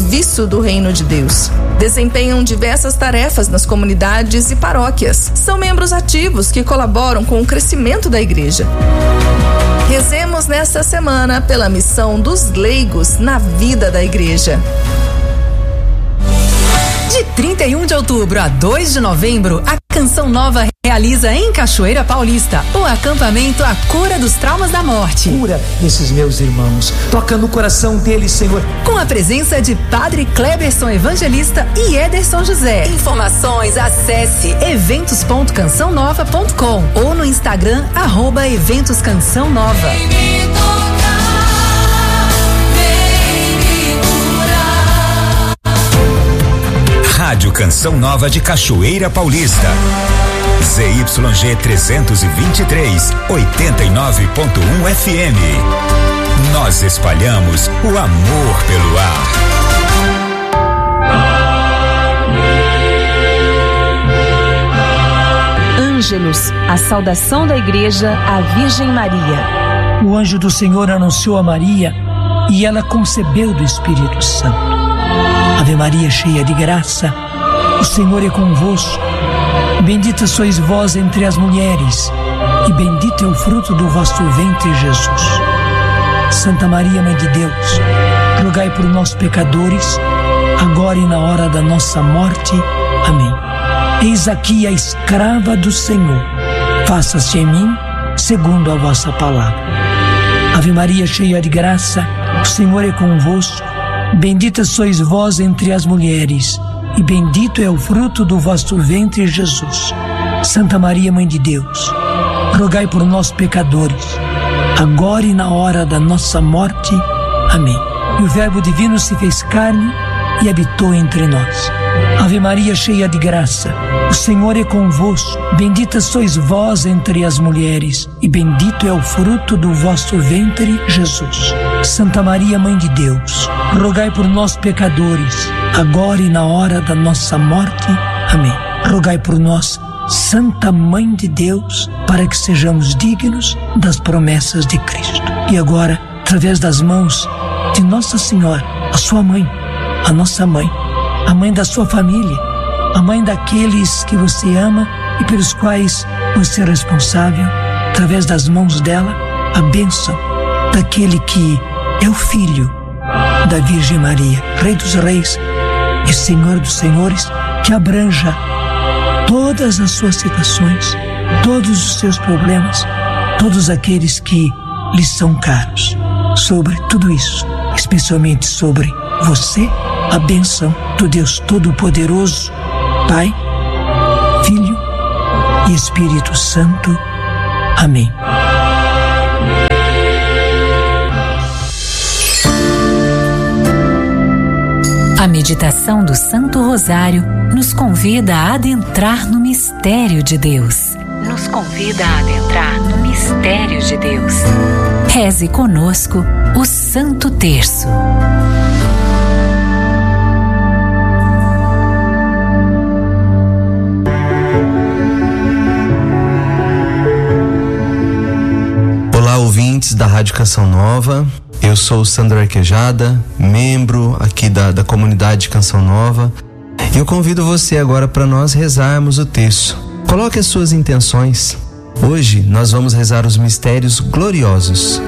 serviço do Reino de Deus. Desempenham diversas tarefas nas comunidades e paróquias. São membros ativos que colaboram com o crescimento da igreja. Rezemos nesta semana pela missão dos leigos na vida da igreja. De 31 de outubro a 2 de novembro, a Canção Nova realiza em Cachoeira Paulista o acampamento A Cura dos Traumas da Morte. Cura esses meus irmãos, toca no coração deles, Senhor. Com a presença de Padre Cleberson Evangelista e Ederson José. Informações, acesse eventos.cançãonova.com ou no Instagram @eventos-canção-nova. Rádio Canção Nova de Cachoeira Paulista. ZYG 323, 89.1 FM. Nós espalhamos o amor pelo ar. Ângelus, a saudação da Igreja à Virgem Maria. O anjo do Senhor anunciou a Maria e ela concebeu do Espírito Santo. Ave Maria, cheia de graça, o Senhor é convosco. Bendita sois vós entre as mulheres, e bendito é o fruto do vosso ventre, Jesus. Santa Maria, Mãe de Deus, rogai por nós, pecadores, agora e na hora da nossa morte. Amém. Eis aqui a escrava do Senhor. Faça-se em mim segundo a vossa palavra. Ave Maria, cheia de graça, o Senhor é convosco. Bendita sois vós entre as mulheres, e bendito é o fruto do vosso ventre, Jesus. Santa Maria, Mãe de Deus, rogai por nós, pecadores, agora e na hora da nossa morte. Amém. E o Verbo divino se fez carne e habitou entre nós. Ave Maria, cheia de graça, o Senhor é convosco. Bendita sois vós entre as mulheres, e bendito é o fruto do vosso ventre, Jesus. Santa Maria, Mãe de Deus, rogai por nós, pecadores, agora e na hora da nossa morte. Amém. Rogai por nós, Santa Mãe de Deus, para que sejamos dignos das promessas de Cristo. E agora, através das mãos de Nossa Senhora, a sua mãe, a nossa mãe, a mãe da sua família, a mãe daqueles que você ama e pelos quais você é responsável, através das mãos dela, a bênção daquele que é o Filho da Virgem Maria, Rei dos Reis e Senhor dos Senhores, que abranja todas as suas situações, todos os seus problemas, todos aqueles que lhe são caros. Sobre tudo isso, especialmente sobre você, a bênção do Deus Todo-Poderoso, Pai, Filho e Espírito Santo. Amém. A meditação do Santo Rosário nos convida a adentrar no mistério de Deus. Nos convida a adentrar no mistério de Deus. Reze conosco o Santo Terço. Olá, ouvintes da Rádio Canção Nova. Eu sou o Sandro Arquejada, membro aqui da comunidade Canção Nova. E eu convido você agora para nós rezarmos o texto. Coloque as suas intenções. Hoje nós vamos rezar os mistérios gloriosos.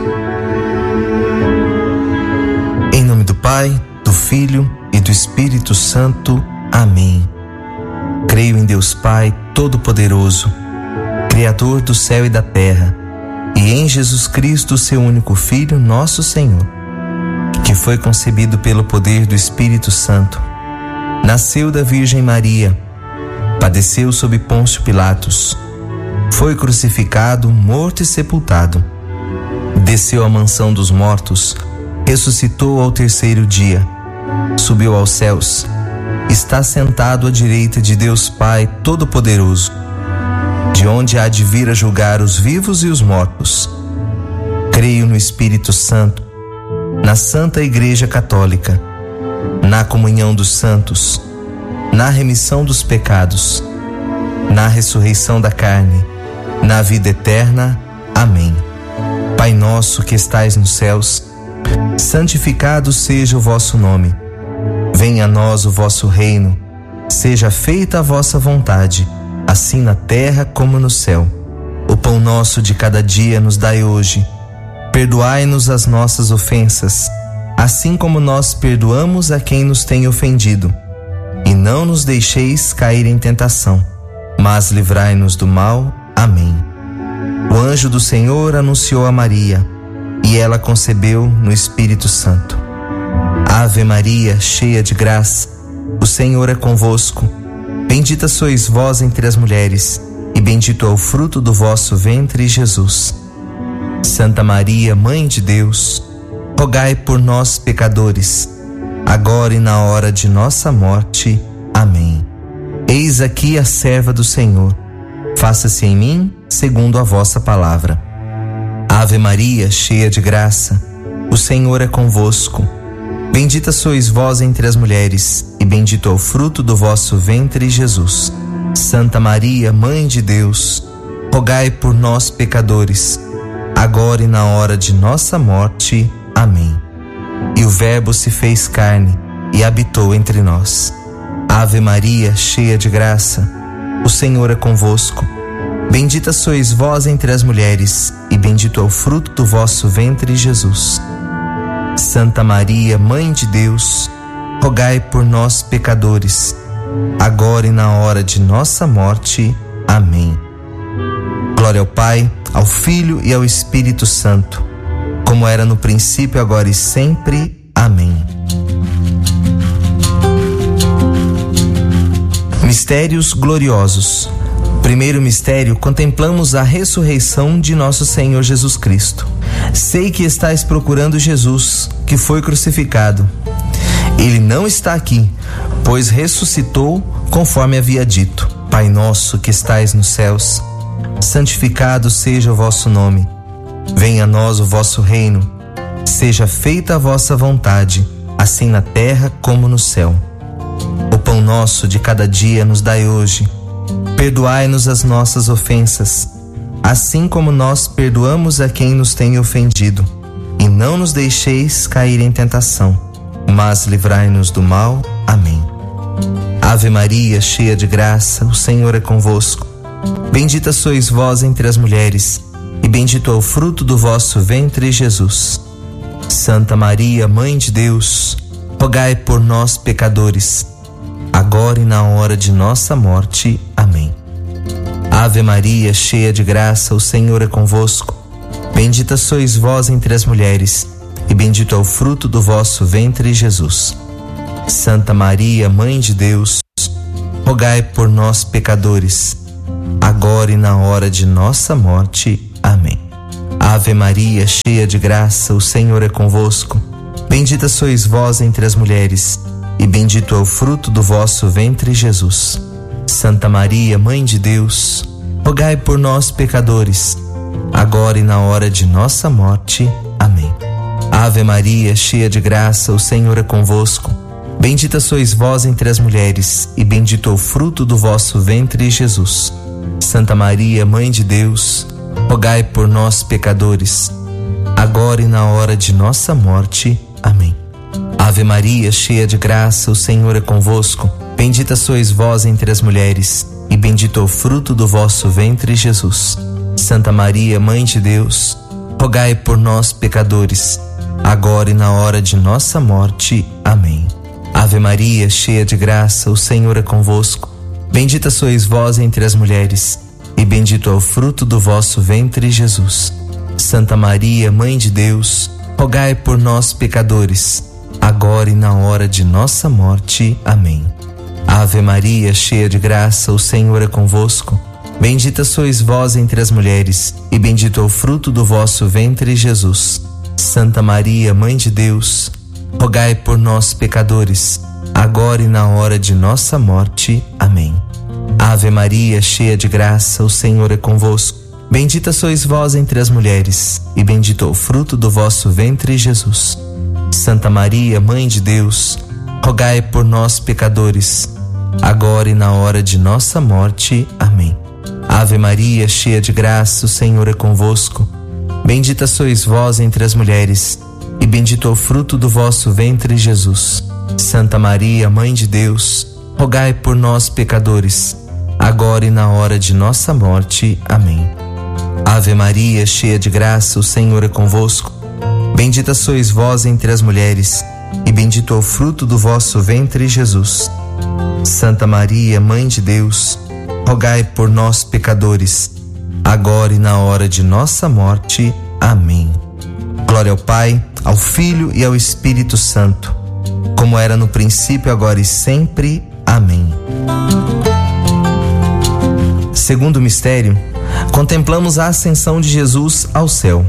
Em nome do Pai, do Filho e do Espírito Santo. Amém. Creio em Deus Pai Todo-Poderoso, Criador do céu e da terra, e em Jesus Cristo, seu único Filho, nosso Senhor, que foi concebido pelo poder do Espírito Santo, nasceu da Virgem Maria, padeceu sob Pôncio Pilatos, foi crucificado, morto e sepultado, desceu à mansão dos mortos, ressuscitou ao terceiro dia, subiu aos céus, está sentado à direita de Deus Pai Todo-Poderoso, de onde há de vir a julgar os vivos e os mortos. Creio no Espírito Santo, na Santa Igreja Católica, na comunhão dos santos, na remissão dos pecados, na ressurreição da carne, na vida eterna. Amém. Pai nosso que estais nos céus, santificado seja o vosso nome. Venha a nós o vosso reino. Seja feita a vossa vontade, assim na terra como no céu. O pão nosso de cada dia nos dai hoje. Perdoai-nos as nossas ofensas, assim como nós perdoamos a quem nos tem ofendido. E não nos deixeis cair em tentação, mas livrai-nos do mal. Amém. O anjo do Senhor anunciou a Maria, e ela concebeu no Espírito Santo. Ave Maria, cheia de graça, o Senhor é convosco. Bendita sois vós entre as mulheres, e bendito é o fruto do vosso ventre, Jesus. Santa Maria, Mãe de Deus, rogai por nós, pecadores, agora e na hora de nossa morte. Amém. Eis aqui a serva do Senhor. Faça-se em mim segundo a vossa palavra. Ave Maria, cheia de graça, o Senhor é convosco. Bendita sois vós entre as mulheres, e bendito é o fruto do vosso ventre, Jesus. Santa Maria, Mãe de Deus, rogai por nós, pecadores, agora e na hora de nossa morte. Amém. E o Verbo se fez carne e habitou entre nós. Ave Maria, cheia de graça, o Senhor é convosco. Bendita sois vós entre as mulheres, e bendito é o fruto do vosso ventre, Jesus. Santa Maria, Mãe de Deus, rogai por nós, pecadores, agora e na hora de nossa morte. Amém. Glória ao Pai, ao Filho e ao Espírito Santo, como era no princípio, agora e sempre. Amém. Mistérios gloriosos. Primeiro mistério, contemplamos a ressurreição de nosso Senhor Jesus Cristo. Sei que estáis procurando Jesus, que foi crucificado. Ele não está aqui, pois ressuscitou conforme havia dito. Pai nosso que estais nos céus, santificado seja o vosso nome. Venha a nós o vosso reino. Seja feita a vossa vontade, assim na terra como no céu. O pão nosso de cada dia nos dai hoje. Perdoai-nos as nossas ofensas, assim como nós perdoamos a quem nos tem ofendido. E não nos deixeis cair em tentação, mas livrai-nos do mal. Amém. Ave Maria, cheia de graça, o Senhor é convosco. Bendita sois vós entre as mulheres, e bendito é o fruto do vosso ventre, Jesus. Santa Maria, Mãe de Deus, rogai por nós, pecadores, agora e na hora de nossa morte. Amém. Ave Maria, cheia de graça, o Senhor é convosco. Bendita sois vós entre as mulheres, e bendito é o fruto do vosso ventre, Jesus. Santa Maria, Mãe de Deus, rogai por nós, pecadores, agora e na hora de nossa morte. Amém. Ave Maria, cheia de graça, o Senhor é convosco. Bendita sois vós entre as mulheres, e bendito é o fruto do vosso ventre, Jesus. Santa Maria, Mãe de Deus, rogai por nós, pecadores, agora e na hora de nossa morte. Amém. Ave Maria, cheia de graça, o Senhor é convosco. Bendita sois vós entre as mulheres, e bendito é o fruto do vosso ventre, Jesus. Santa Maria, Mãe de Deus, rogai por nós, pecadores, agora e na hora de nossa morte. Amém. Ave Maria, cheia de graça, o Senhor é convosco. Bendita sois vós entre as mulheres, e bendito é o fruto do vosso ventre, Jesus. Santa Maria, Mãe de Deus, rogai por nós, pecadores, agora e na hora de nossa morte. Amém. Ave Maria, cheia de graça, o Senhor é convosco. Bendita sois vós entre as mulheres, e bendito é o fruto do vosso ventre, Jesus. Santa Maria, Mãe de Deus, rogai por nós, pecadores, agora e na hora de nossa morte. Amém. Ave Maria, cheia de graça, o Senhor é convosco. Bendita sois vós entre as mulheres, e bendito é o fruto do vosso ventre, Jesus. Santa Maria, Mãe de Deus, rogai por nós, pecadores, agora e na hora de nossa morte. Amém. Ave Maria, cheia de graça, o Senhor é convosco. Bendita sois vós entre as mulheres, e bendito é o fruto do vosso ventre, Jesus. Santa Maria, Mãe de Deus, rogai por nós, pecadores, agora e na hora de nossa morte. Amém. Ave Maria, cheia de graça, o Senhor é convosco. Bendita sois vós entre as mulheres, e bendito é o fruto do vosso ventre, Jesus. Santa Maria, Mãe de Deus, rogai por nós, pecadores, agora e na hora de nossa morte. Amém. Ave Maria, cheia de graça, o Senhor é convosco. Bendita sois vós entre as mulheres, e bendito é o fruto do vosso ventre, Jesus. Santa Maria, Mãe de Deus, rogai por nós, pecadores, agora e na hora de nossa morte. Amém. Glória ao Pai, ao Filho e ao Espírito Santo, como era no princípio, agora e sempre. Amém. Segundo mistério, contemplamos a ascensão de Jesus ao céu.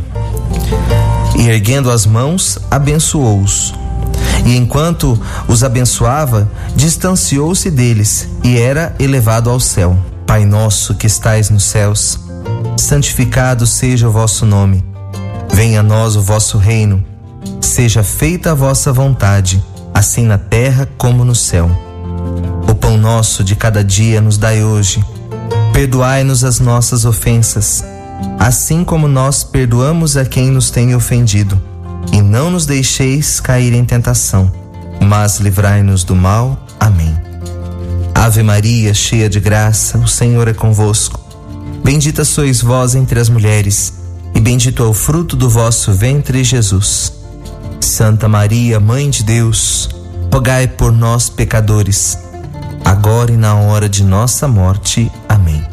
E erguendo as mãos, abençoou-os. E enquanto os abençoava, distanciou-se deles e era elevado ao céu. Pai nosso que estais nos céus, santificado seja o vosso nome. Venha a nós o vosso reino. Seja feita a vossa vontade, assim na terra como no céu. O pão nosso de cada dia nos dai hoje. Perdoai-nos as nossas ofensas, assim como nós perdoamos a quem nos tem ofendido. E não nos deixeis cair em tentação, mas livrai-nos do mal. Amém. Ave Maria, cheia de graça, o Senhor é convosco. Bendita sois vós entre as mulheres, e bendito é o fruto do vosso ventre, Jesus. Santa Maria, Mãe de Deus, rogai por nós, pecadores, agora e na hora de nossa morte. Amém.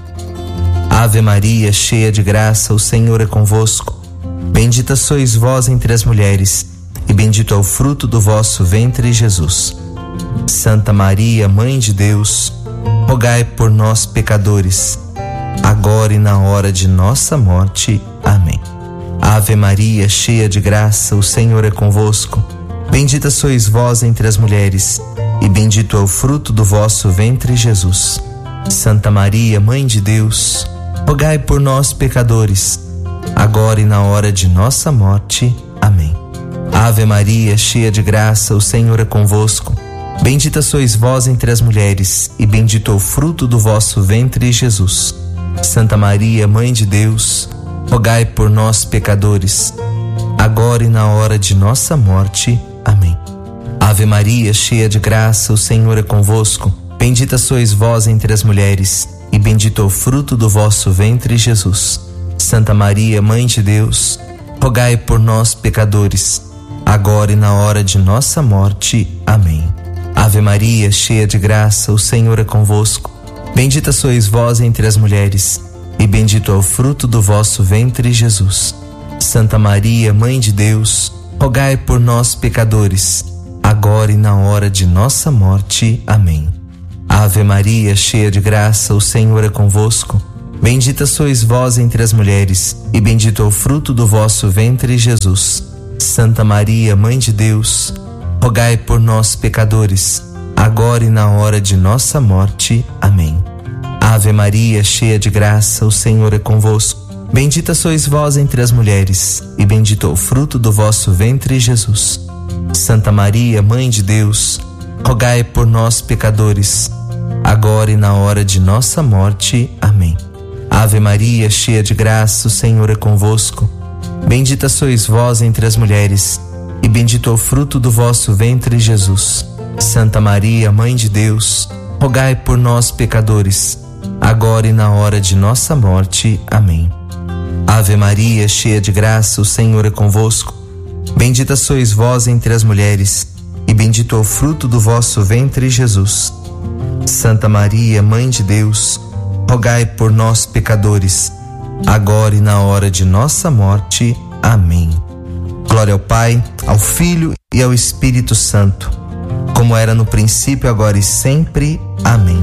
Ave Maria, cheia de graça, o Senhor é convosco. Bendita sois vós entre as mulheres, e bendito é o fruto do vosso ventre, Jesus. Santa Maria, Mãe de Deus, rogai por nós, pecadores, agora e na hora de nossa morte. Amém. Ave Maria, cheia de graça, o Senhor é convosco. Bendita sois vós entre as mulheres, e bendito é o fruto do vosso ventre, Jesus. Santa Maria, Mãe de Deus, rogai por nós, pecadores, agora e na hora de nossa morte. Amém. Ave Maria, cheia de graça, o Senhor é convosco. Bendita sois vós entre as mulheres, e bendito é o fruto do vosso ventre, Jesus. Santa Maria, Mãe de Deus, rogai por nós, pecadores, agora e na hora de nossa morte. Amém. Ave Maria, cheia de graça, o Senhor é convosco. Bendita sois vós entre as mulheres, e bendito é o fruto do vosso ventre, Jesus. Santa Maria, Mãe de Deus, rogai por nós, pecadores, agora e na hora de nossa morte. Amém. Ave Maria, cheia de graça, o Senhor é convosco. Bendita sois vós entre as mulheres, e bendito é o fruto do vosso ventre, Jesus. Santa Maria, Mãe de Deus, rogai por nós, pecadores, agora e na hora de nossa morte. Amém. Ave Maria, cheia de graça, o Senhor é convosco. Bendita sois vós entre as mulheres, e bendito é o fruto do vosso ventre, Jesus. Santa Maria, Mãe de Deus, rogai por nós, pecadores, agora e na hora de nossa morte. Amém. Ave Maria, cheia de graça, o Senhor é convosco. Bendita sois vós entre as mulheres, e bendito é o fruto do vosso ventre, Jesus. Santa Maria, Mãe de Deus, rogai por nós, pecadores, agora e na hora de nossa morte. Amém. Ave Maria, cheia de graça, o Senhor é convosco. Bendita sois vós entre as mulheres, e bendito é o fruto do vosso ventre, Jesus. Santa Maria, Mãe de Deus, rogai por nós, pecadores, agora e na hora de nossa morte. Amém. Ave Maria, cheia de graça, o Senhor é convosco. Bendita sois vós entre as mulheres, e bendito é o fruto do vosso ventre, Jesus. Santa Maria, Mãe de Deus, rogai por nós, pecadores, agora e na hora de nossa morte. Amém. Glória ao Pai, ao Filho e ao Espírito Santo, como era no princípio, agora e sempre. Amém.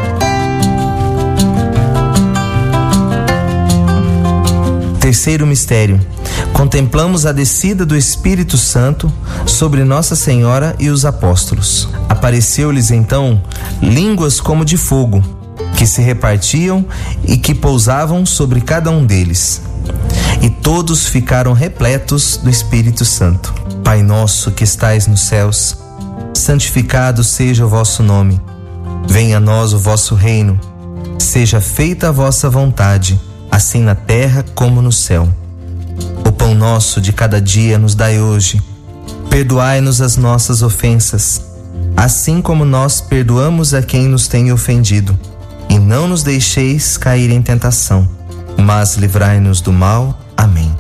Terceiro mistério, contemplamos a descida do Espírito Santo sobre Nossa Senhora e os apóstolos. Apareceu-lhes então línguas como de fogo, que se repartiam e que pousavam sobre cada um deles. E todos ficaram repletos do Espírito Santo. Pai nosso que estais nos céus, santificado seja o vosso nome. Venha a nós o vosso reino. Seja feita a vossa vontade, assim na terra como no céu. O pão nosso de cada dia nos dai hoje. Perdoai-nos as nossas ofensas, assim como nós perdoamos a quem nos tem ofendido. E não nos deixeis cair em tentação, mas livrai-nos do mal. Amém.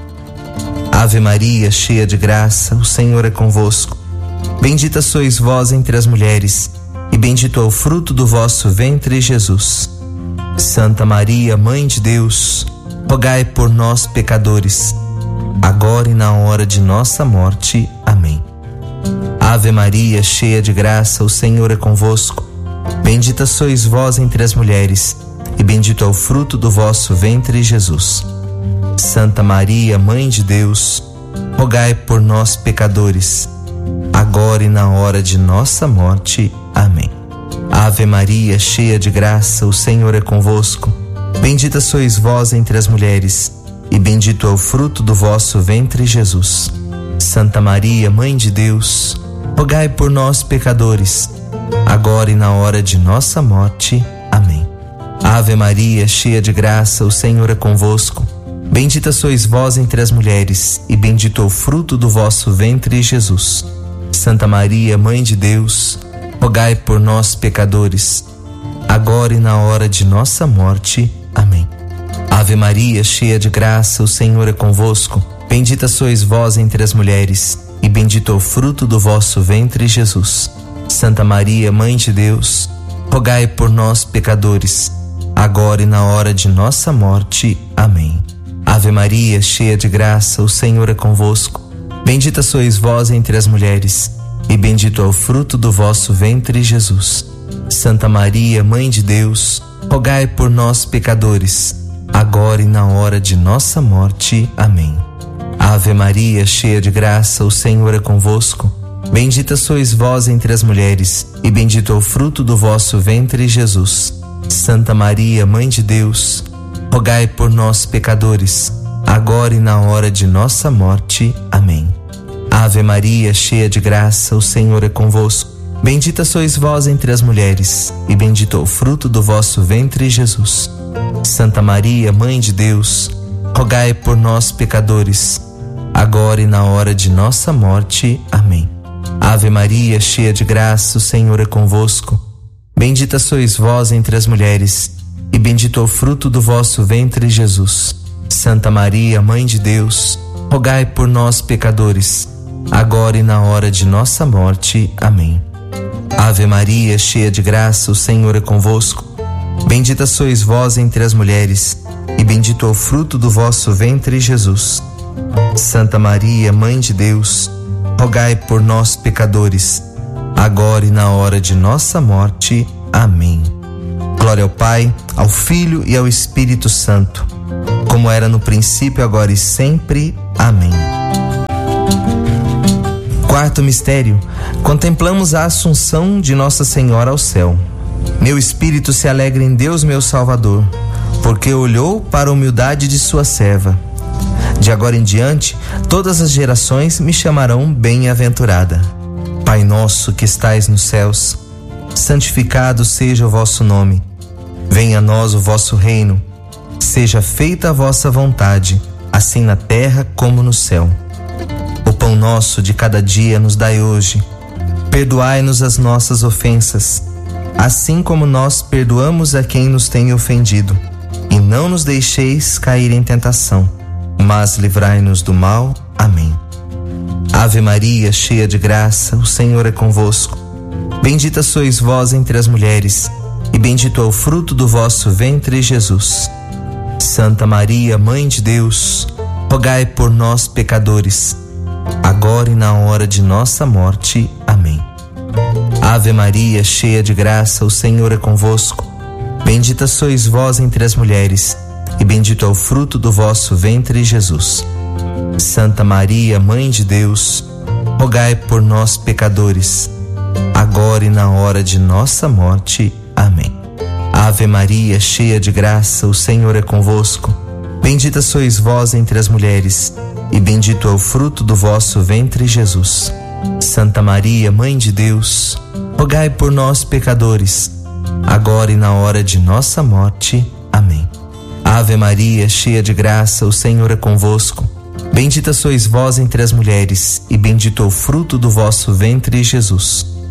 Ave Maria, cheia de graça, o Senhor é convosco. Bendita sois vós entre as mulheres, e bendito é o fruto do vosso ventre, Jesus. Santa Maria, Mãe de Deus, rogai por nós, pecadores, agora e na hora de nossa morte. Amém. Ave Maria, cheia de graça, o Senhor é convosco. Bendita sois vós entre as mulheres, e bendito é o fruto do vosso ventre, Jesus. Santa Maria, Mãe de Deus, rogai por nós, pecadores, agora e na hora de nossa morte. Amém. Ave Maria, cheia de graça, o Senhor é convosco. Bendita sois vós entre as mulheres, e bendito é o fruto do vosso ventre, Jesus. Santa Maria, Mãe de Deus, rogai por nós, pecadores, agora e na hora de nossa morte. Amém. Ave Maria, cheia de graça, o Senhor é convosco. Bendita sois vós entre as mulheres, e bendito é o fruto do vosso ventre, Jesus. Santa Maria, Mãe de Deus, rogai por nós, pecadores, agora e na hora de nossa morte. Amém. Ave Maria, cheia de graça, o Senhor é convosco. Bendita sois vós entre as mulheres, e bendito é o fruto do vosso ventre, Jesus. Santa Maria, Mãe de Deus, rogai por nós, pecadores, agora e na hora de nossa morte. Amém. Ave Maria, cheia de graça, o Senhor é convosco. Bendita sois vós entre as mulheres, e bendito é o fruto do vosso ventre, Jesus. Santa Maria, Mãe de Deus, rogai por nós, pecadores, agora e na hora de nossa morte. Amém. Ave Maria, cheia de graça, o Senhor é convosco. Bendita sois vós entre as mulheres, e bendito é o fruto do vosso ventre, Jesus. Santa Maria, Mãe de Deus, rogai por nós, pecadores, agora e na hora de nossa morte. Amém. Ave Maria, cheia de graça, o Senhor é convosco. Bendita sois vós entre as mulheres, e bendito é o fruto do vosso ventre, Jesus. Santa Maria, Mãe de Deus, rogai por nós, pecadores, agora e na hora de nossa morte. Amém. Ave Maria, cheia de graça, o Senhor é convosco. Bendita sois vós entre as mulheres, e bendito é o fruto do vosso ventre, Jesus. Santa Maria, Mãe de Deus, rogai por nós, pecadores, agora e na hora de nossa morte. Amém. Ave Maria, cheia de graça, o Senhor é convosco. Bendita sois vós entre as mulheres, e bendito é o fruto do vosso ventre, Jesus. Santa Maria, Mãe de Deus, rogai por nós, pecadores, agora e na hora de nossa morte. Amém. Glória ao Pai, ao Filho e ao Espírito Santo, como era no princípio, agora e sempre. Amém. Quarto mistério, contemplamos a Assunção de Nossa Senhora ao céu. Meu espírito se alegra em Deus, meu Salvador, porque olhou para a humildade de sua serva. De agora em diante, todas as gerações me chamarão bem-aventurada. Pai nosso que estais nos céus, santificado seja o vosso nome. Venha a nós o vosso reino. Seja feita a vossa vontade, assim na terra como no céu. O pão nosso de cada dia nos dai hoje. Perdoai-nos as nossas ofensas, assim como nós perdoamos a quem nos tem ofendido. E não nos deixeis cair em tentação, mas livrai-nos do mal. Amém. Ave Maria, cheia de graça, o Senhor é convosco. Bendita sois vós entre as mulheres, e bendito é o fruto do vosso ventre, Jesus. Santa Maria, Mãe de Deus, rogai por nós, pecadores, agora e na hora de nossa morte. Amém. Ave Maria, cheia de graça, o Senhor é convosco. Bendita sois vós entre as mulheres, e bendito é o fruto do vosso ventre, Jesus. Santa Maria, Mãe de Deus, rogai por nós, pecadores, agora e na hora de nossa morte. Amém. Ave Maria, cheia de graça, o Senhor é convosco. Bendita sois vós entre as mulheres, e bendito é o fruto do vosso ventre, Jesus. Santa Maria, Mãe de Deus, rogai por nós, pecadores, agora e na hora de nossa morte. Amém. Ave Maria, cheia de graça, o Senhor é convosco. Bendita sois vós entre as mulheres, e bendito é o fruto do vosso ventre, Jesus.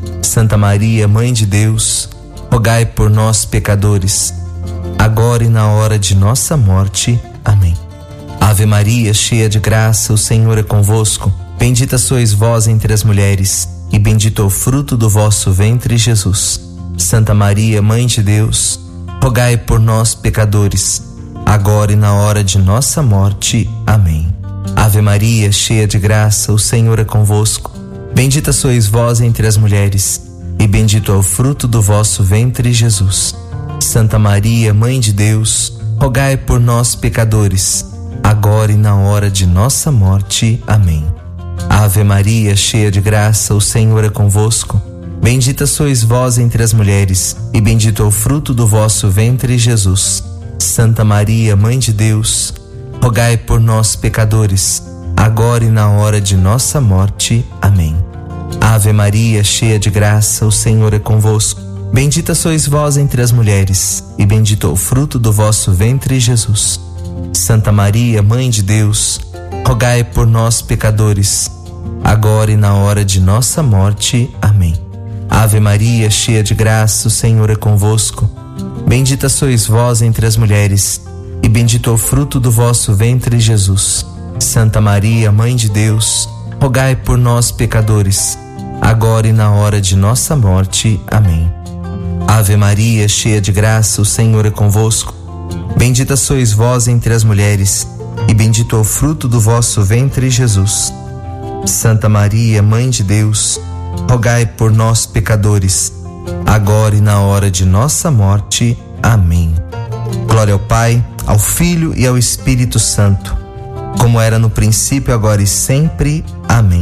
Santa Maria, Mãe de Deus, rogai por nós, pecadores, agora e na hora de nossa morte. Amém. Ave Maria, cheia de graça, o Senhor é convosco. Bendita sois vós entre as mulheres, e bendito é o fruto do vosso ventre, Jesus. Santa Maria, Mãe de Deus, rogai por nós, pecadores, agora e na hora de nossa morte. Amém. Ave Maria, cheia de graça, o Senhor é convosco. Bendita sois vós entre as mulheres, e bendito é o fruto do vosso ventre, Jesus. Santa Maria, Mãe de Deus, rogai por nós, pecadores, agora e na hora de nossa morte. Amém. Ave Maria, cheia de graça, o Senhor é convosco. Bendita sois vós entre as mulheres, e bendito é o fruto do vosso ventre, Jesus. Santa Maria, Mãe de Deus, rogai por nós, pecadores, agora e na hora de nossa morte. Amém. Ave Maria, cheia de graça, o Senhor é convosco. Bendita sois vós entre as mulheres, e bendito é o fruto do vosso ventre, Jesus. Santa Maria, Mãe de Deus, rogai por nós, pecadores, agora e na hora de nossa morte. Amém. Ave Maria, cheia de graça, o Senhor é convosco. Bendita sois vós entre as mulheres, e bendito é o fruto do vosso ventre, Jesus. Santa Maria, Mãe de Deus, rogai por nós, pecadores, agora e na hora de nossa morte. Amém. Ave Maria, cheia de graça, o Senhor é convosco. Bendita sois vós entre as mulheres, e bendito é o fruto do vosso ventre, Jesus. Santa Maria, Mãe de Deus, rogai por nós, pecadores, agora e na hora de nossa morte. Amém. Glória ao Pai, ao Filho e ao Espírito Santo, como era no princípio, agora e sempre. Amém.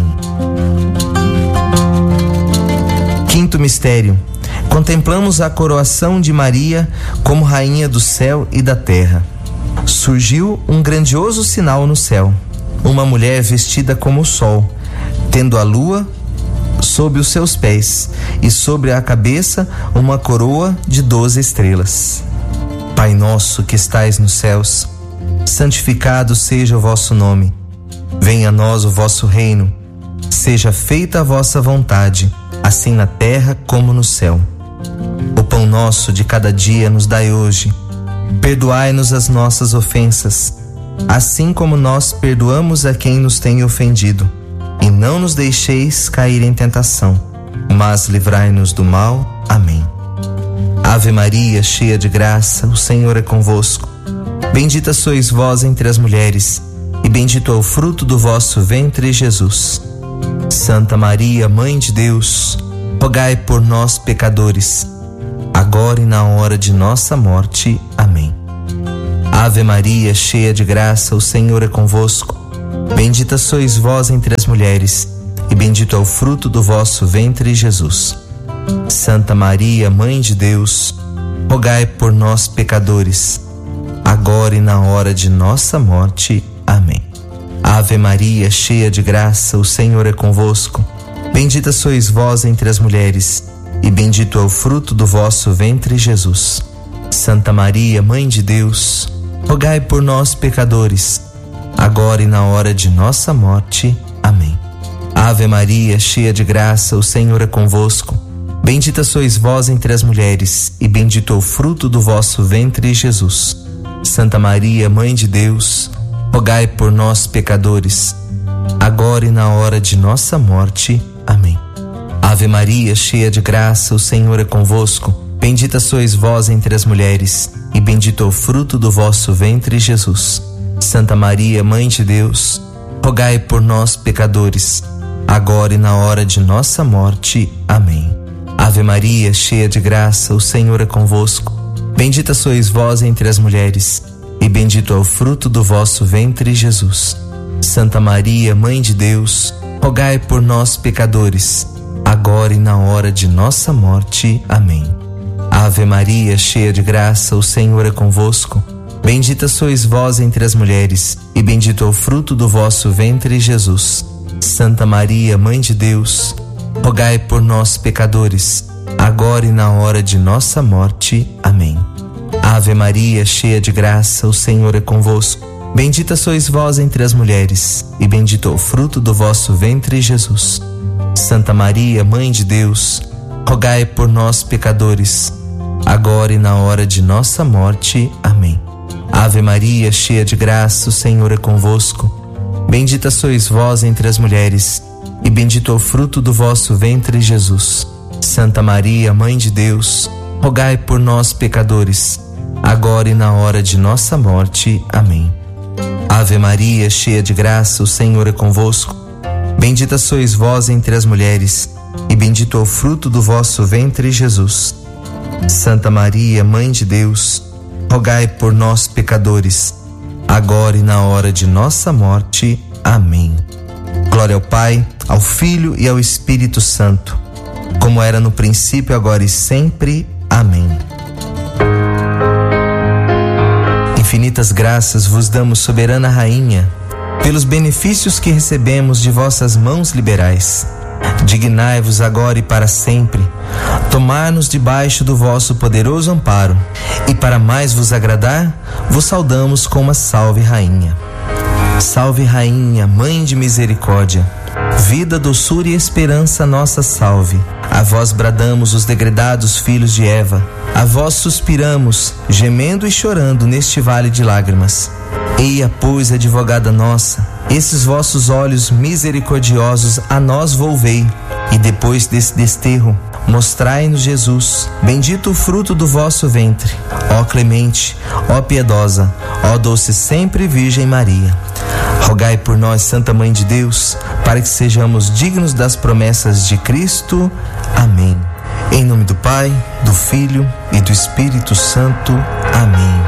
Quinto mistério: contemplamos a coroação de Maria como rainha do céu e da terra. Surgiu um grandioso sinal no céu: uma mulher vestida como o sol, tendo a lua sob os seus pés, e sobre a cabeça uma coroa de 12 estrelas. Pai nosso que estais nos céus, santificado seja o vosso nome. Venha a nós o vosso reino. Seja feita a vossa vontade, assim na terra como no céu. O pão nosso de cada dia nos dai hoje. Perdoai-nos as nossas ofensas, assim como nós perdoamos a quem nos tem ofendido. E não nos deixeis cair em tentação, mas livrai-nos do mal. Amém. Ave Maria, cheia de graça, o Senhor é convosco. Bendita sois vós entre as mulheres, e bendito é o fruto do vosso ventre, Jesus. Santa Maria, Mãe de Deus, rogai por nós, pecadores, agora e na hora de nossa morte. Amém. Ave Maria, cheia de graça, o Senhor é convosco. Bendita sois vós entre as mulheres, e bendito é o fruto do vosso ventre, Jesus. Santa Maria, Mãe de Deus, rogai por nós, pecadores, agora e na hora de nossa morte. Amém. Ave Maria, cheia de graça, o Senhor é convosco. Bendita sois vós entre as mulheres, e bendito é o fruto do vosso ventre, Jesus. Santa Maria, Mãe de Deus, rogai por nós, pecadores, agora e na hora de nossa morte. Amém. Ave Maria, cheia de graça, o Senhor é convosco. Bendita sois vós entre as mulheres, e bendito é o fruto do vosso ventre, Jesus. Santa Maria, Mãe de Deus, rogai por nós, pecadores, agora e na hora de nossa morte. Amém. Ave Maria, cheia de graça, o Senhor é convosco. Bendita sois vós entre as mulheres, e bendito é o fruto do vosso ventre, Jesus. Santa Maria, Mãe de Deus, rogai por nós, pecadores, agora e na hora de nossa morte. Amém. Ave Maria, cheia de graça, o Senhor é convosco. Bendita sois vós entre as mulheres, e bendito é o fruto do vosso ventre, Jesus. Santa Maria, Mãe de Deus, rogai por nós, pecadores, agora e na hora de nossa morte. Amém. Ave Maria, cheia de graça, o Senhor é convosco. Bendita sois vós entre as mulheres, e bendito é o fruto do vosso ventre, Jesus. Santa Maria, Mãe de Deus, rogai por nós, pecadores, agora e na hora de nossa morte. Amém. Ave Maria, cheia de graça, o Senhor é convosco. Bendita sois vós entre as mulheres, e bendito é o fruto do vosso ventre, Jesus. Santa Maria, Mãe de Deus, rogai por nós, pecadores, agora e na hora de nossa morte. Amém. Ave Maria, cheia de graça, o Senhor é convosco. Bendita sois vós entre as mulheres, e bendito é o fruto do vosso ventre, Jesus. Santa Maria, Mãe de Deus, rogai por nós, pecadores, agora e na hora de nossa morte. Amém. Ave Maria, cheia de graça, o Senhor é convosco. Bendita sois vós entre as mulheres, e bendito é o fruto do vosso ventre, Jesus. Santa Maria, Mãe de Deus, rogai por nós, pecadores, agora e na hora de nossa morte. Amém. Glória ao Pai, ao Filho e ao Espírito Santo, como era no princípio, agora e sempre. Amém. Infinitas graças vos damos, soberana Rainha, pelos benefícios que recebemos de vossas mãos liberais. Dignai-vos agora e para sempre tomar-nos debaixo do vosso poderoso amparo, e para mais vos agradar, vos saudamos com uma salve, Rainha. Salve, Rainha, Mãe de misericórdia, vida, doçura e esperança, nossa salve. A vós bradamos, os degredados filhos de Eva, a vós suspiramos, gemendo e chorando neste vale de lágrimas. Eia, pois, advogada nossa, esses vossos olhos misericordiosos a nós volvei, e depois desse desterro, mostrai-nos Jesus, bendito o fruto do vosso ventre. Ó clemente, ó piedosa, ó doce sempre Virgem Maria, rogai por nós, Santa Mãe de Deus, para que sejamos dignos das promessas de Cristo. Amém. Em nome do Pai, do Filho e do Espírito Santo. Amém.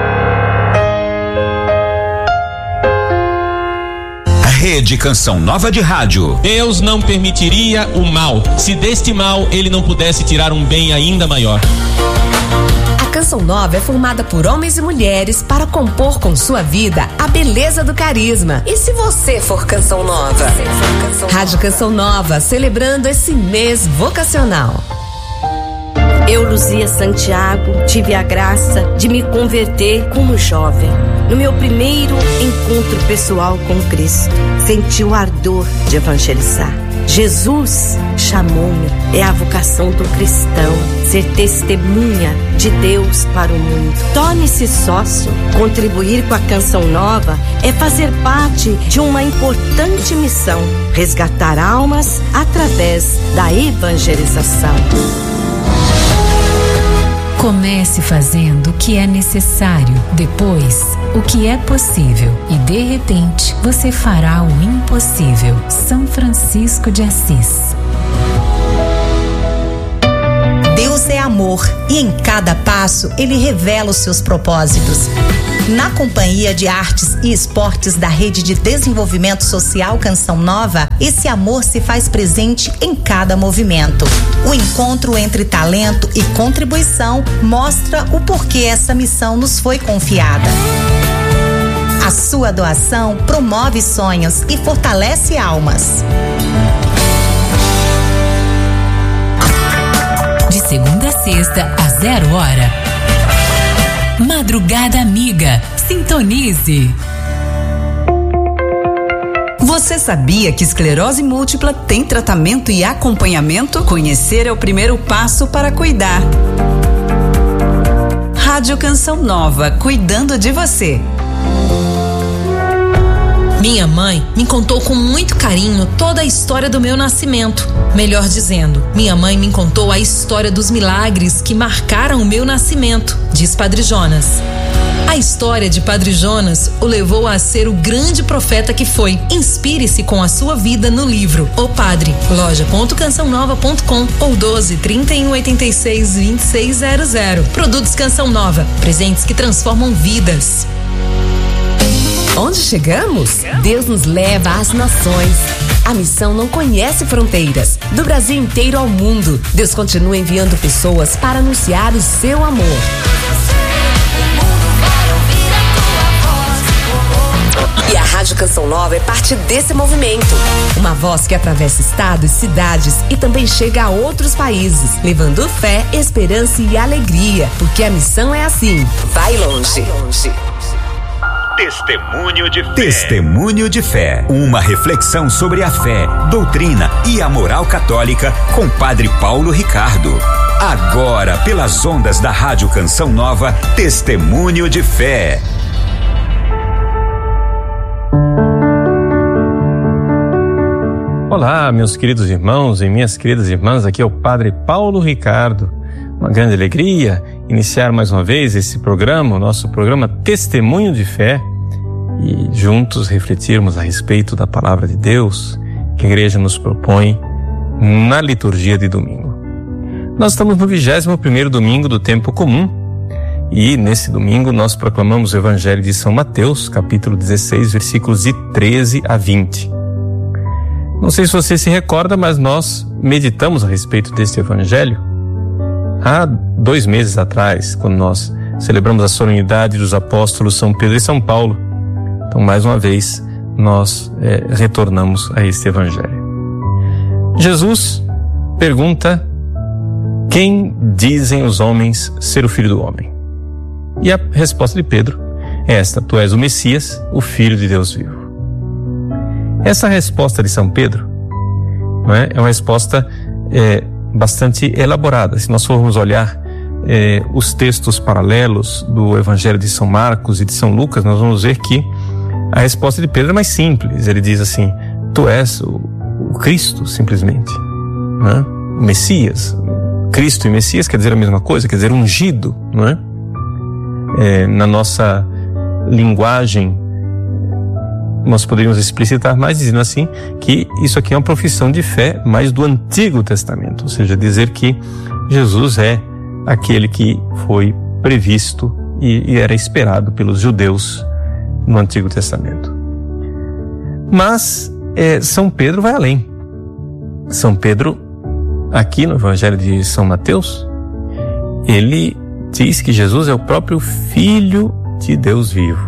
Rede Canção Nova de Rádio. Deus não permitiria o mal, se deste mal ele não pudesse tirar um bem ainda maior. A Canção Nova é formada por homens e mulheres para compor com sua vida a beleza do carisma. E se você for Canção Nova? Rádio Canção Nova, celebrando esse mês vocacional. Eu, Luzia Santiago, tive a graça de me converter como jovem. No meu primeiro encontro pessoal com Cristo, senti o ardor de evangelizar. Jesus chamou-me, é a vocação do cristão, ser testemunha de Deus para o mundo. Torne-se sócio. Contribuir com a Canção Nova é fazer parte de uma importante missão: resgatar almas através da evangelização. Comece fazendo o que é necessário, depois o que é possível, e de repente você fará o impossível. São Francisco de Assis. Deus é amor e em cada passo Ele revela os seus propósitos. Na Companhia de Artes e Esportes da Rede de Desenvolvimento Social Canção Nova, esse amor se faz presente em cada movimento. O encontro entre talento e contribuição mostra o porquê essa missão nos foi confiada. A sua doação promove sonhos e fortalece almas. De segunda a sexta, às 0 hora. Madrugada Amiga. Sintonize. Você sabia que esclerose múltipla tem tratamento e acompanhamento? Conhecer é o primeiro passo para cuidar. Rádio Canção Nova, cuidando de você. Minha mãe me contou com muito carinho toda a história do meu nascimento. Melhor dizendo, minha mãe me contou a história dos milagres que marcaram o meu nascimento, diz Padre Jonas. A história de Padre Jonas o levou a ser o grande profeta que foi. Inspire-se com a sua vida no livro O Padre, loja.cançãonova.com ou 12 31 86 2600. Produtos Canção Nova, presentes que transformam vidas. Onde chegamos? Deus nos leva às nações. A missão não conhece fronteiras. Do Brasil inteiro ao mundo, Deus continua enviando pessoas para anunciar o seu amor. E a Rádio Canção Nova é parte desse movimento. Uma voz que atravessa estados, cidades e também chega a outros países, levando fé, esperança e alegria. Porque a missão é assim: vai longe. Testemunho de Fé. Testemunho de Fé. Uma reflexão sobre a fé, doutrina e a moral católica com Padre Paulo Ricardo. Agora, pelas ondas da Rádio Canção Nova, Testemunho de Fé. Olá, meus queridos irmãos e minhas queridas irmãs, aqui é o Padre Paulo Ricardo. Uma grande alegria iniciar mais uma vez esse programa, o nosso programa Testemunho de Fé, e juntos refletirmos a respeito da Palavra de Deus que a Igreja nos propõe na liturgia de domingo. Nós estamos no 21º domingo do tempo comum e nesse domingo nós proclamamos o Evangelho de São Mateus, capítulo 16, versículos de 13 a 20. Não sei se você se recorda, mas nós meditamos a respeito deste Evangelho há 2 meses atrás, quando nós celebramos a solenidade dos apóstolos São Pedro e São Paulo. Então, mais uma vez, nós retornamos a este Evangelho. Jesus pergunta: quem dizem os homens ser o Filho do Homem? E a resposta de Pedro é esta: tu és o Messias, o Filho de Deus vivo. Essa resposta de São Pedro, não é uma resposta bastante elaborada. Se nós formos olhar os textos paralelos do Evangelho de São Marcos e de São Lucas, nós vamos ver que a resposta de Pedro é mais simples. Ele diz assim: tu és o Cristo, simplesmente, não é? O Messias. Cristo e Messias quer dizer a mesma coisa, quer dizer ungido, não é? Na nossa linguagem, nós poderíamos explicitar mais dizendo assim que isso aqui é uma profissão de fé mais do Antigo Testamento, ou seja, dizer que Jesus é aquele que foi previsto e era esperado pelos judeus no Antigo Testamento. Mas São Pedro vai além. São Pedro, aqui no Evangelho de São Mateus, ele diz que Jesus é o próprio Filho de Deus vivo.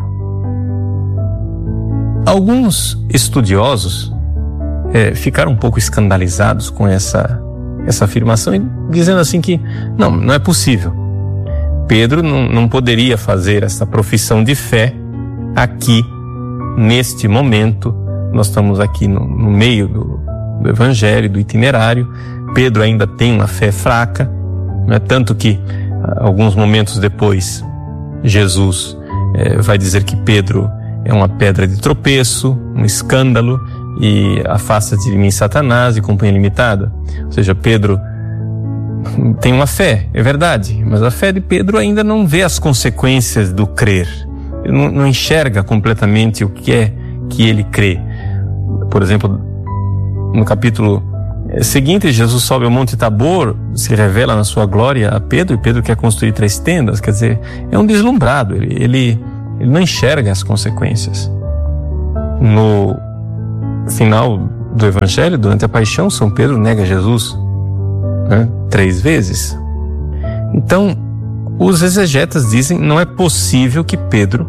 Alguns estudiosos ficaram um pouco escandalizados com essa afirmação, dizendo assim que não é possível. Pedro não poderia fazer essa profissão de fé aqui, neste momento. Nós estamos aqui no meio do Evangelho, do itinerário. Pedro ainda tem uma fé fraca, não é? Tanto que alguns momentos depois Jesus vai dizer que Pedro é uma pedra de tropeço, um escândalo, e afasta-te de mim, Satanás, e companhia limitada. Ou seja, Pedro tem uma fé, é verdade, mas a fé de Pedro ainda não vê as consequências do crer. Ele não enxerga completamente o que é que ele crê. Por exemplo, no capítulo seguinte, Jesus sobe ao Monte Tabor, se revela na sua glória a Pedro, e Pedro quer construir 3 tendas, quer dizer, é um deslumbrado, ele não enxerga as consequências. No final do Evangelho, durante a paixão, São Pedro nega Jesus, né, 3 vezes. Então, os exegetas dizem que não é possível que Pedro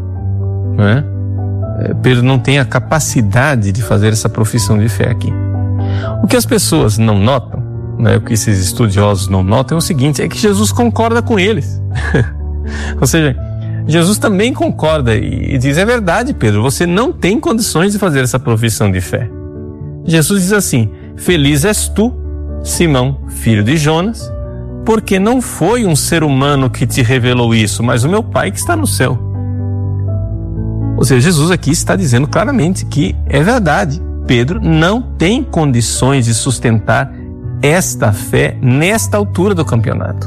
não tenha a capacidade de fazer essa profissão de fé aqui. O que as pessoas não notam, o que esses estudiosos não notam é o seguinte: é que Jesus concorda com eles. Ou seja, Jesus também concorda e diz: é verdade, Pedro, você não tem condições de fazer essa profissão de fé. Jesus diz assim: feliz és tu, Simão, filho de Jonas, porque não foi um ser humano que te revelou isso, mas o meu Pai que está no céu. Ou seja, Jesus aqui está dizendo claramente que é verdade, Pedro não tem condições de sustentar esta fé nesta altura do campeonato.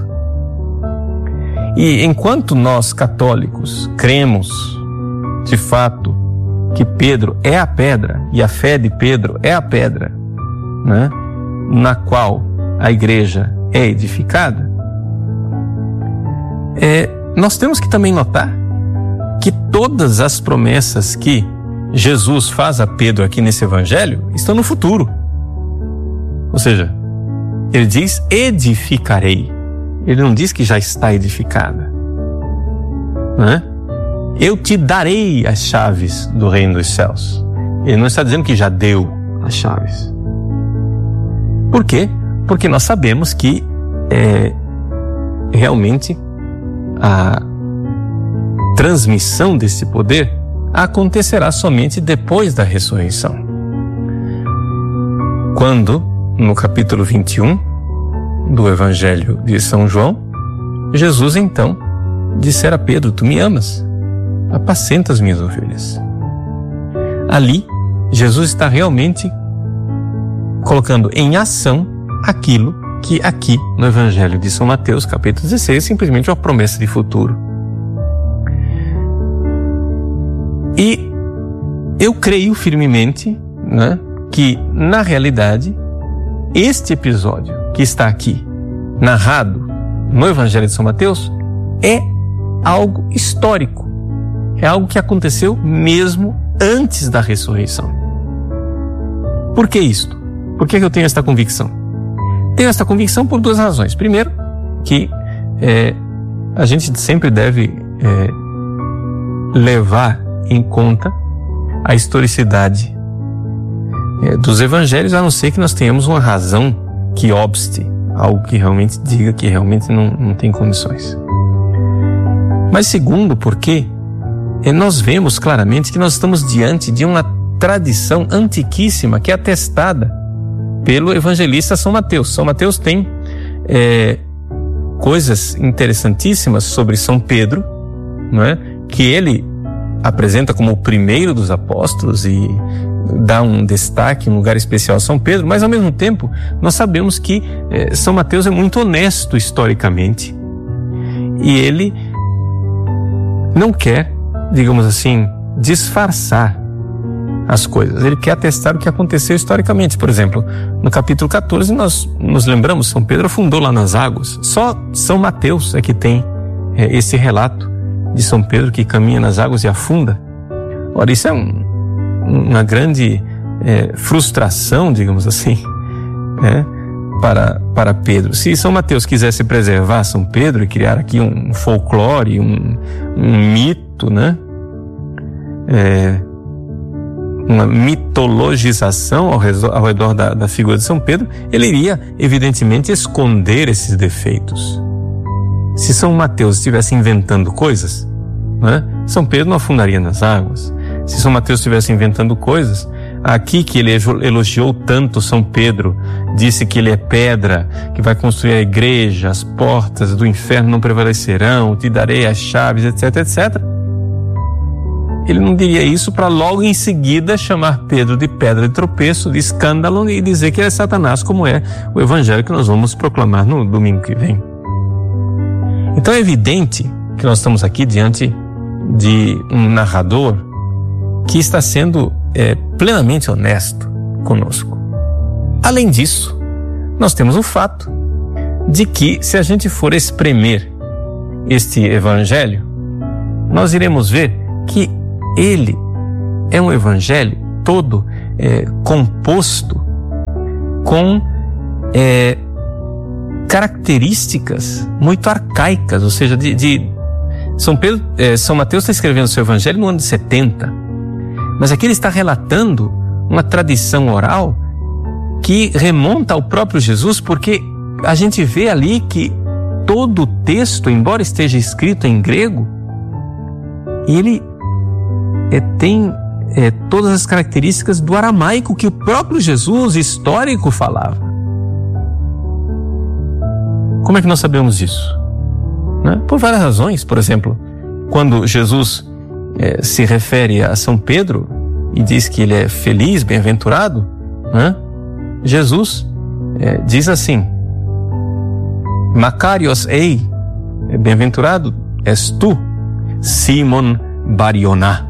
E enquanto nós católicos cremos, de fato, que Pedro é a pedra, e a fé de Pedro é a pedra, né, na qual a igreja é edificada, nós temos que também notar que todas as promessas que Jesus faz a Pedro aqui nesse evangelho estão no futuro. Ou seja, ele diz: edificarei. Ele não diz que já está edificada, né? Eu te darei as chaves do reino dos céus. Ele não está dizendo que já deu as chaves. Por quê? Porque nós sabemos que realmente a transmissão desse poder acontecerá somente depois da ressurreição. Quando, no capítulo 21 do Evangelho de São João, Jesus então dissera a Pedro: tu me amas, apacenta as minhas ovelhas. Ali, Jesus está realmente colocando em ação aquilo que aqui no Evangelho de São Mateus, capítulo 16, é simplesmente uma promessa de futuro. E eu creio firmemente, né, que, na realidade, este episódio que está aqui, narrado no Evangelho de São Mateus, é algo histórico. É algo que aconteceu mesmo antes da ressurreição. Por que isto? Por que eu tenho esta convicção? Tenho esta convicção por duas razões. Primeiro, que a gente sempre deve levar em conta a historicidade dos evangelhos, a não ser que nós tenhamos uma razão que obste, algo que realmente diga que realmente não tem condições. Mas segundo, porque nós vemos claramente que nós estamos diante de uma tradição antiquíssima que é atestada pelo evangelista São Mateus. São Mateus tem coisas interessantíssimas sobre São Pedro, não é? Que ele apresenta como o primeiro dos apóstolos e dá um destaque, um lugar especial a São Pedro, mas ao mesmo tempo nós sabemos que São Mateus é muito honesto historicamente e ele não quer, digamos assim, disfarçar as coisas. Ele quer atestar o que aconteceu historicamente. Por exemplo, no capítulo 14 nós nos lembramos, São Pedro afundou lá nas águas. Só São Mateus é que tem esse relato de São Pedro que caminha nas águas e afunda. Ora, isso é uma grande frustração, digamos assim, para Pedro. Se São Mateus quisesse preservar São Pedro e criar aqui um folclore, um mito, né? Uma mitologização ao redor da figura de São Pedro, ele iria, evidentemente, esconder esses defeitos. Se São Mateus estivesse inventando coisas, né, São Pedro não afundaria nas águas. Se São Mateus estivesse inventando coisas, aqui que ele elogiou tanto São Pedro, disse que ele é pedra, que vai construir a igreja, as portas do inferno não prevalecerão, te darei as chaves, etc, etc. Ele não diria isso para logo em seguida chamar Pedro de pedra de tropeço, de escândalo e dizer que ele é Satanás, como é o evangelho que nós vamos proclamar no domingo que vem. Então é evidente que nós estamos aqui diante de um narrador que está sendo plenamente honesto conosco. Além disso, nós temos o fato de que, se a gente for espremer este evangelho, nós iremos ver que ele é um evangelho todo composto com características muito arcaicas, ou seja, São Mateus está escrevendo seu evangelho no ano de 70, mas aqui ele está relatando uma tradição oral que remonta ao próprio Jesus, porque a gente vê ali que todo o texto, embora esteja escrito em grego, ele tem todas as características do aramaico que o próprio Jesus histórico falava. Como é que nós sabemos disso? Né? Por várias razões. Por exemplo, quando Jesus se refere a São Pedro e diz que ele é feliz, bem-aventurado, né? Jesus diz assim: Makarios ei, bem-aventurado és tu, Simon Bar-Yoná.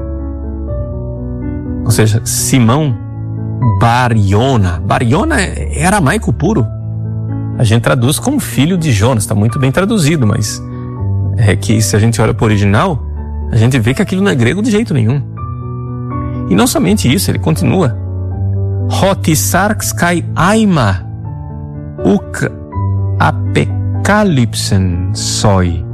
Ou seja, Simão Bar-Yoná. Bar-Yoná é aramaico puro. A gente traduz como filho de Jonas, está muito bem traduzido, mas é que se a gente olha para o original, a gente vê que aquilo não é grego de jeito nenhum. E não somente isso, ele continua: Hotisarx kai aima uk apocalypsen soi.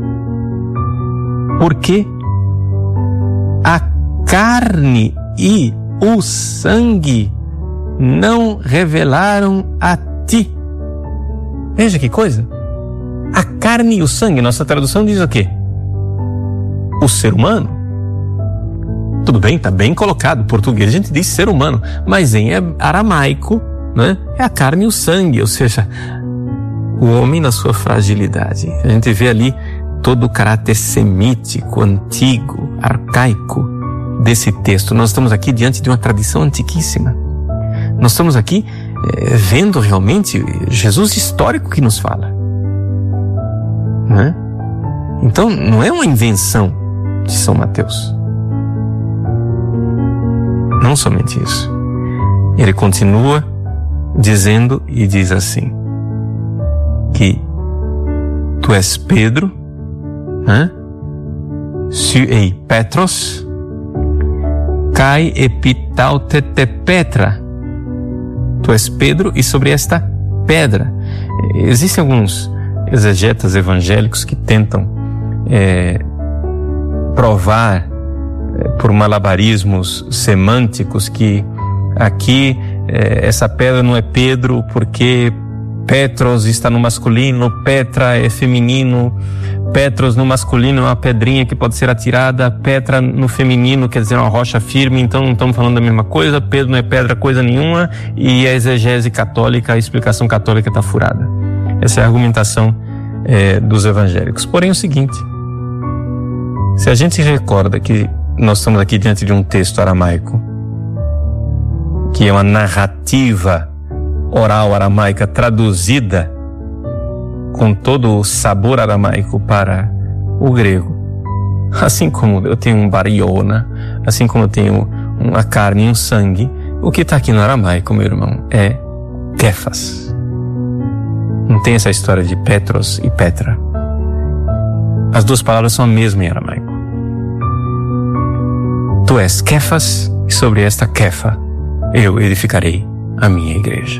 Porque a carne e o sangue não revelaram a ti. Veja que coisa. A carne e o sangue, nossa tradução diz o quê? O ser humano. Tudo bem, está bem colocado. Português a gente diz ser humano, mas em aramaico, né, é a carne e o sangue, ou seja, o homem na sua fragilidade. A gente vê ali todo o caráter semítico, antigo, arcaico desse texto. Nós estamos aqui diante de uma tradição antiquíssima. Nós estamos aqui vendo realmente Jesus histórico que nos fala, né? Então, não é uma invenção de São Mateus. Não somente isso. Ele continua dizendo e diz assim, que tu és Pedro, né? Su ei Petros, kai epitautete Petra. Tu és Pedro e sobre esta pedra. Existem alguns exegetas evangélicos que tentam provar por malabarismos semânticos que aqui essa pedra não é Pedro porque Petros está no masculino, Petra é feminino, Petros no masculino é uma pedrinha que pode ser atirada, Petra no feminino quer dizer uma rocha firme, então não estamos falando da mesma coisa, Pedro não é pedra coisa nenhuma, e a exegese católica, a explicação católica está furada. Essa é a argumentação dos evangélicos. Porém, é o seguinte, se a gente se recorda que nós estamos aqui diante de um texto aramaico, que é uma narrativa oral aramaica traduzida com todo o sabor aramaico para o grego, assim como eu tenho um bariona, assim como eu tenho uma carne e um sangue, o que está aqui no aramaico, meu irmão, é Kefas. Não tem essa história de Petros e Petra. As duas palavras são a mesma em aramaico. Tu és Kefas e sobre esta Kefa eu edificarei a minha igreja.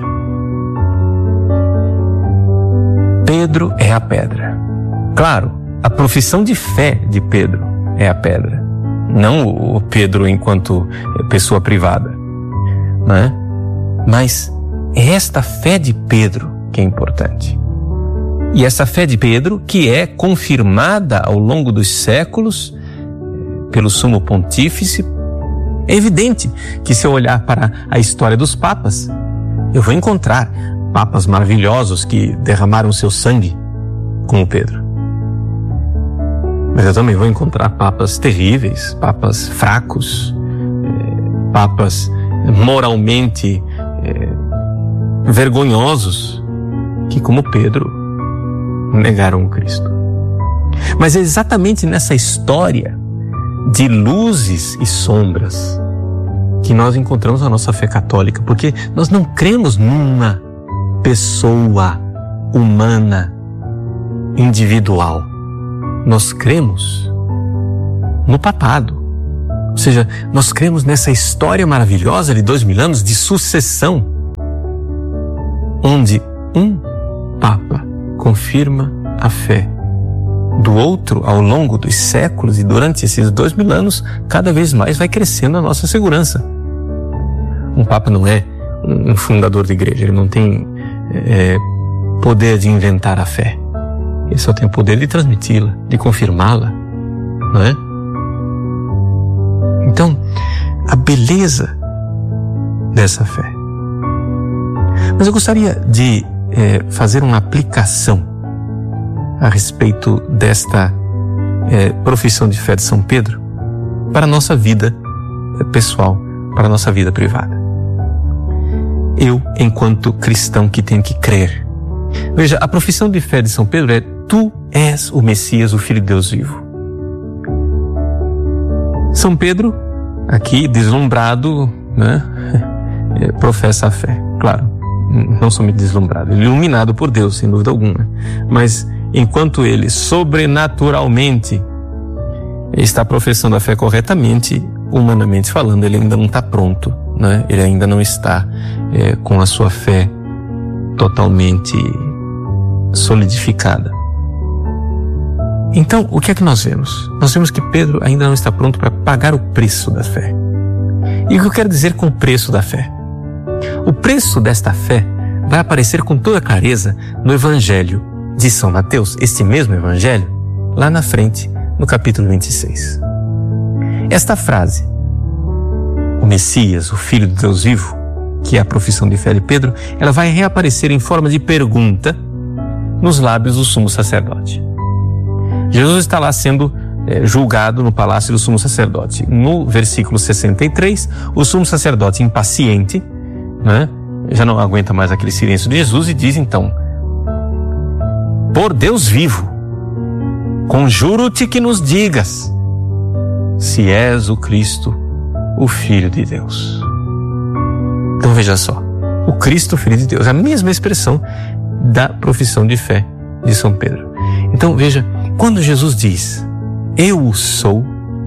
Pedro é a pedra. Claro, a profissão de fé de Pedro é a pedra, não o Pedro enquanto pessoa privada, né? Mas é esta fé de Pedro que é importante. E essa fé de Pedro que é confirmada ao longo dos séculos pelo Sumo Pontífice. É evidente que se eu olhar para a história dos papas, eu vou encontrar papas maravilhosos que derramaram seu sangue, como Pedro. Mas eu também vou encontrar papas terríveis, papas fracos, papas moralmente vergonhosos, que como Pedro negaram o Cristo. Mas é exatamente nessa história de luzes e sombras que nós encontramos a nossa fé católica, porque nós não cremos numa pessoa humana, individual. Nós cremos no papado. Ou seja, nós cremos nessa história maravilhosa de 2000 anos de sucessão, onde um Papa confirma a fé do outro ao longo dos séculos, e durante esses 2000 anos, cada vez mais vai crescendo a nossa segurança. Um Papa não é um fundador de igreja, ele não tem poder de inventar a fé. Ele só tem o poder de transmiti-la, de confirmá-la, não é? Então, a beleza dessa fé. Mas eu gostaria de fazer uma aplicação a respeito desta profissão de fé de São Pedro para a nossa vida pessoal, para a nossa vida privada. Eu, enquanto cristão que tenho que crer. Veja, a profissão de fé de São Pedro é: tu és o Messias, o Filho de Deus vivo. São Pedro, aqui deslumbrado, né, professa a fé. Claro, não somente deslumbrado, iluminado por Deus, sem dúvida alguma. Mas enquanto ele sobrenaturalmente está professando a fé corretamente, humanamente falando, ele ainda não está pronto, né? Ele ainda não está com a sua fé totalmente solidificada. Então, o que é que nós vemos? Nós vemos que Pedro ainda não está pronto para pagar o preço da fé. E o que eu quero dizer com o preço da fé? O preço desta fé vai aparecer com toda clareza no Evangelho de São Mateus, este mesmo Evangelho, lá na frente, no capítulo 26. Esta frase, Messias, o Filho de Deus vivo, que é a profissão de fé de Pedro, ela vai reaparecer em forma de pergunta nos lábios do sumo sacerdote. Jesus está lá sendo julgado no palácio do sumo sacerdote. No versículo 63, o sumo sacerdote, impaciente, né, já não aguenta mais aquele silêncio de Jesus e diz então: por Deus vivo, conjuro-te que nos digas se és o Cristo, o Filho de Deus. Então veja só, o Cristo, Filho de Deus, a mesma expressão da profissão de fé de São Pedro. Então veja, quando Jesus diz eu sou,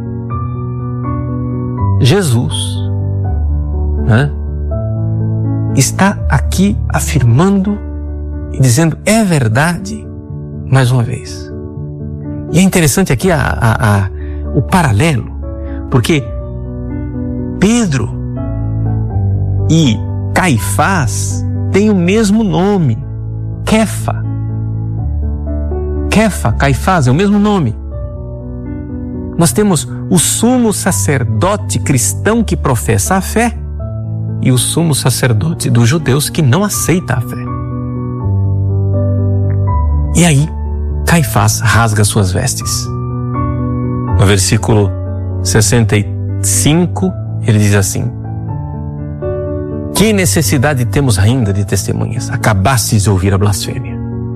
Jesus, né, está aqui afirmando e dizendo é verdade mais uma vez. E é interessante aqui o paralelo, porque Pedro e Caifás têm o mesmo nome, Kefa. Kefa, Caifás, é o mesmo nome. Nós temos o sumo sacerdote cristão que professa a fé e o sumo sacerdote dos judeus que não aceita a fé. E aí, Caifás rasga suas vestes. No versículo 65, ele diz assim: que necessidade temos ainda de testemunhas? Acabastes de ouvir a blasfêmia.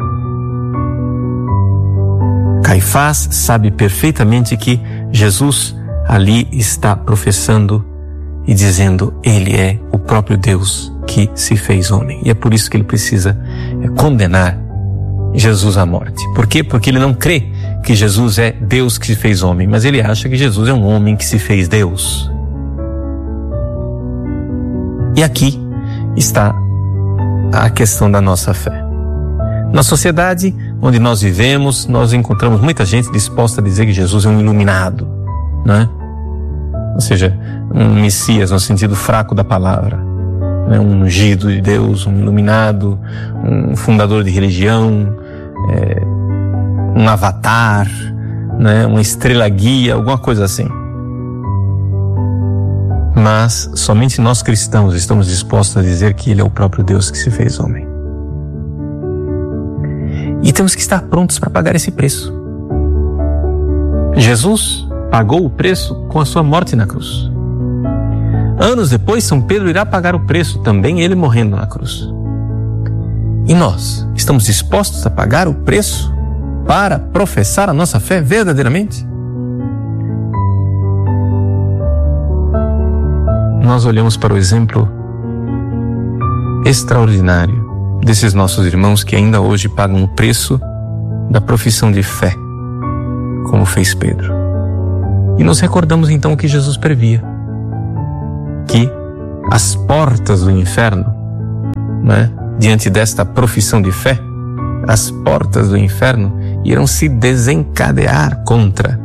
Caifás sabe perfeitamente que Jesus ali está professando e dizendo ele é o próprio Deus que se fez homem. E é por isso que ele precisa condenar Jesus à morte. Por quê? Porque ele não crê que Jesus é Deus que se fez homem, mas ele acha que Jesus é um homem que se fez Deus. E aqui está a questão da nossa fé. Na sociedade onde nós vivemos, nós encontramos muita gente disposta a dizer que Jesus é um iluminado, né? Ou seja, um Messias no sentido fraco da palavra, né? Um ungido de Deus, um iluminado, um fundador de religião, um avatar, né? Uma estrela guia, alguma coisa assim. Mas somente nós cristãos estamos dispostos a dizer que Ele é o próprio Deus que se fez homem. E temos que estar prontos para pagar esse preço. Jesus pagou o preço com a sua morte na cruz. Anos depois, São Pedro irá pagar o preço, também ele morrendo na cruz. E nós estamos dispostos a pagar o preço para professar a nossa fé verdadeiramente? Nós olhamos para o exemplo extraordinário desses nossos irmãos que ainda hoje pagam o preço da profissão de fé, como fez Pedro. E nos recordamos então o que Jesus previa, que as portas do inferno, né, diante desta profissão de fé, as portas do inferno irão se desencadear contra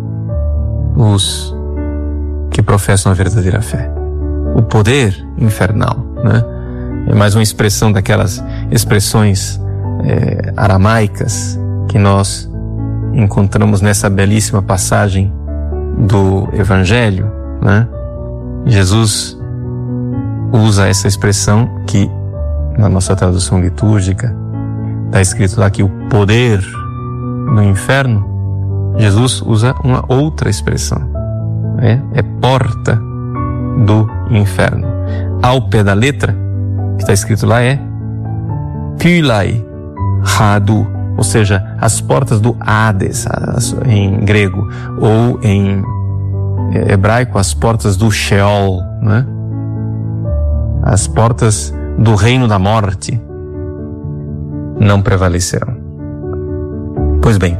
os que professam a verdadeira fé. O poder infernal, né? É mais uma expressão daquelas expressões aramaicas que nós encontramos nessa belíssima passagem do Evangelho, né? Jesus usa essa expressão que na nossa tradução litúrgica está escrito lá que o poder do inferno. Jesus usa uma outra expressão, é porta do inferno. Ao pé da letra que está escrito lá é Pylai Hadu, ou seja, as portas do Hades em grego, ou em hebraico as portas do Sheol, né? As portas do reino da morte não prevalecerão. Pois bem,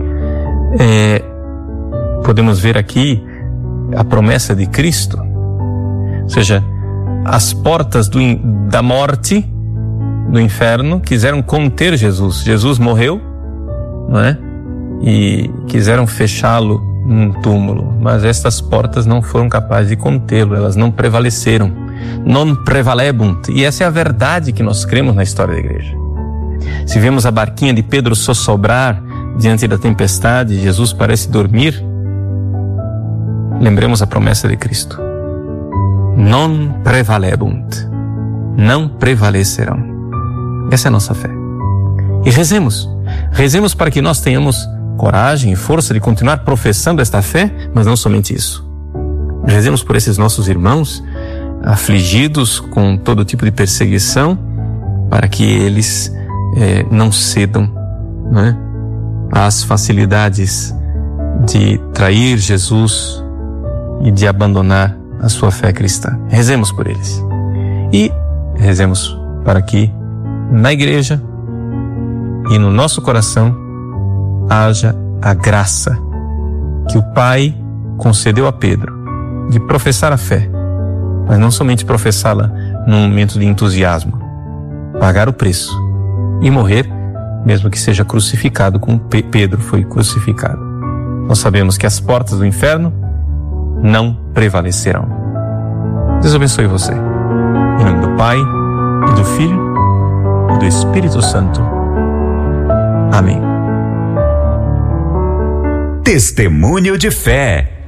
podemos ver aqui a promessa de Cristo, ou seja, as portas da morte, do inferno, quiseram conter Jesus. Jesus morreu, não é? E quiseram fechá-lo num túmulo, mas estas portas não foram capazes de contê-lo, elas não prevaleceram. Non prevalebunt. E essa é a verdade que nós cremos na história da igreja. Se vemos a barquinha de Pedro sossobrar diante da tempestade, Jesus parece dormir, lembremos a promessa de Cristo. non prevalebunt. Não prevalecerão. Essa é a nossa fé. E rezemos para que nós tenhamos coragem e força de continuar professando esta fé, mas não somente isso. Rezemos por esses nossos irmãos afligidos com todo tipo de perseguição, para que eles não cedam, né, às facilidades de trair Jesus e de abandonar a sua fé cristã. Rezemos por eles. E rezemos para que na igreja e no nosso coração haja a graça que o Pai concedeu a Pedro de professar a fé, mas não somente professá-la num momento de entusiasmo, pagar o preço e morrer, mesmo que seja crucificado como Pedro foi crucificado. Nós sabemos que as portas do inferno não prevalecerão. Deus abençoe você. Em nome do Pai, e do Filho, e do Espírito Santo. Amém. Testemunho de fé.